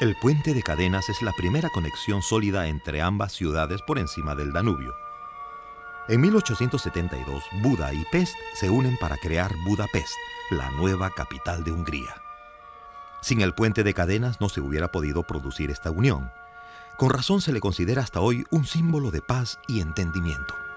El puente de cadenas es la primera conexión sólida entre ambas ciudades por encima del Danubio. En 1872, Buda y Pest se unen para crear Budapest, la nueva capital de Hungría. Sin el puente de cadenas no se hubiera podido producir esta unión. Con razón se le considera hasta hoy un símbolo de paz y entendimiento.